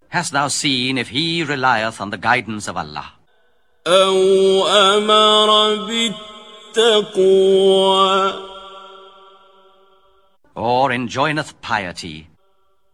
Hast thou seen if he relieth on the guidance of Allah? أو أمر بالتقوى Or enjoineth piety,